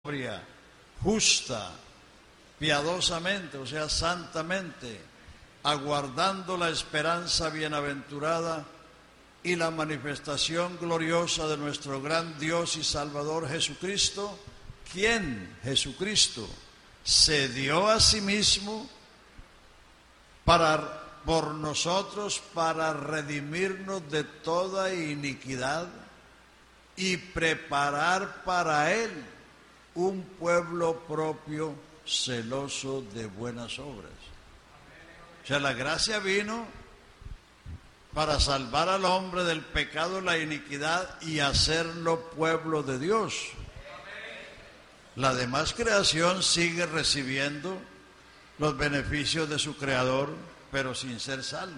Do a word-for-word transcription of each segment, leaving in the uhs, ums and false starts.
sobria, justa, piadosamente, o sea, santamente, aguardando la esperanza bienaventurada y la manifestación gloriosa de nuestro gran Dios y Salvador Jesucristo, quien, Jesucristo, se dio a sí mismo para, por nosotros para redimirnos de toda iniquidad y preparar para Él un pueblo propio celoso de buenas obras. O sea, la gracia vino para salvar al hombre del pecado, la iniquidad y hacerlo pueblo de Dios. La demás creación sigue recibiendo los beneficios de su Creador, pero sin ser salvos.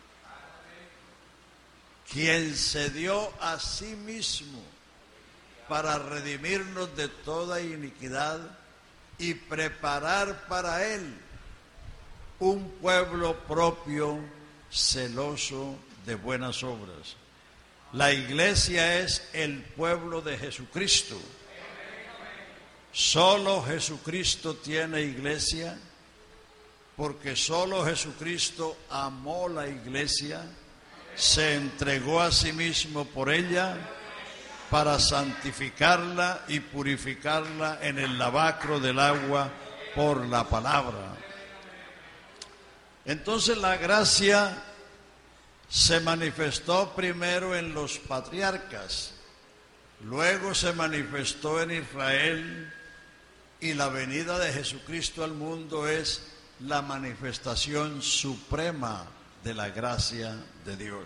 Quien se dio a sí mismo para redimirnos de toda iniquidad y preparar para Él un pueblo propio, celoso de buenas obras. La iglesia es el pueblo de Jesucristo. Solo Jesucristo tiene iglesia, porque solo Jesucristo amó la iglesia, se entregó a sí mismo por ella para santificarla y purificarla en el lavacro del agua por la palabra. Entonces la gracia se manifestó primero en los patriarcas, luego se manifestó en Israel, y la venida de Jesucristo al mundo es la manifestación suprema de la gracia de Dios.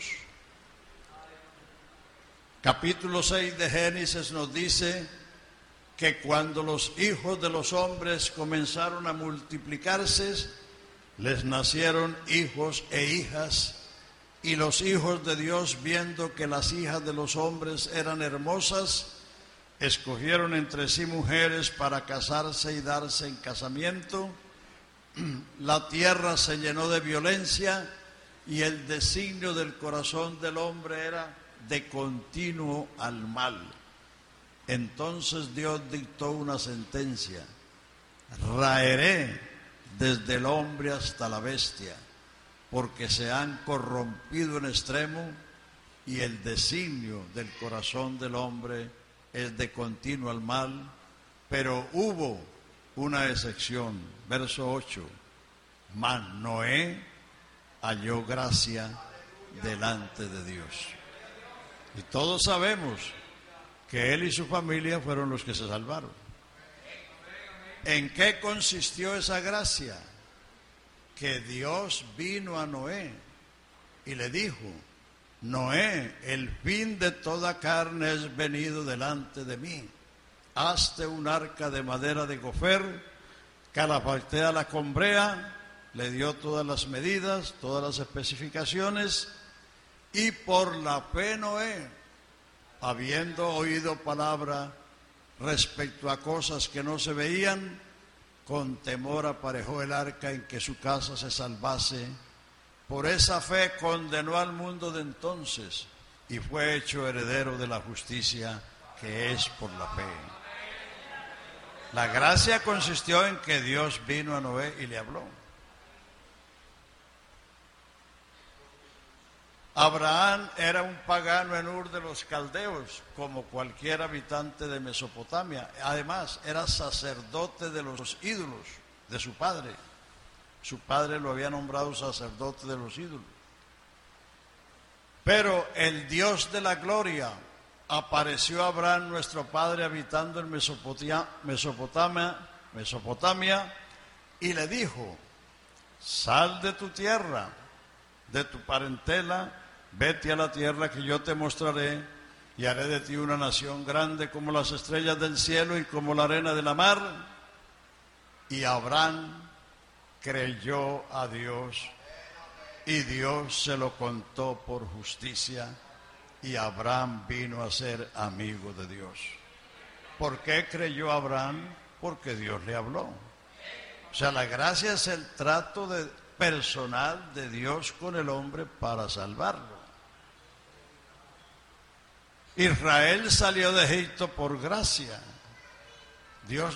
Capítulo seis de Génesis nos dice que cuando los hijos de los hombres comenzaron a multiplicarse, les nacieron hijos e hijas, y los hijos de Dios, viendo que las hijas de los hombres eran hermosas, escogieron entre sí mujeres para casarse y darse en casamiento. La tierra se llenó de violencia y el designio del corazón del hombre era de continuo al mal. Entonces Dios dictó una sentencia: raeré desde el hombre hasta la bestia, porque se han corrompido en extremo y el designio del corazón del hombre es de continuo al mal. Pero hubo una excepción, verso ocho: mas Noé halló gracia delante de Dios. Y todos sabemos que él y su familia fueron los que se salvaron. ¿En qué consistió esa gracia? Que Dios vino a Noé y le dijo: Noé, el fin de toda carne es venido delante de mí. Hazte un arca de madera de gofer, calafactea la combrea, le dio todas las medidas, todas las especificaciones, y por la fe Noé, habiendo oído palabra respecto a cosas que no se veían, con temor aparejó el arca en que su casa se salvase. Por esa fe condenó al mundo de entonces y fue hecho heredero de la justicia que es por la fe. La gracia consistió en que Dios vino a Noé y le habló. Abraham era un pagano en Ur de los Caldeos, como cualquier habitante de Mesopotamia. Además, era sacerdote de los ídolos de su padre. Su padre lo había nombrado sacerdote de los ídolos. Pero el Dios de la gloria apareció a Abraham, nuestro padre, habitando en Mesopotamia, Mesopotamia, Mesopotamia, y le dijo: sal de tu tierra, de tu parentela, vete a la tierra que yo te mostraré, y haré de ti una nación grande como las estrellas del cielo y como la arena de la mar. Y Abraham creyó a Dios, y Dios se lo contó por justicia, y Abraham vino a ser amigo de Dios. ¿Por qué creyó Abraham? Porque Dios le habló. O sea, la gracia es el trato de, personal de Dios con el hombre para salvarlo. Israel salió de Egipto por gracia. Dios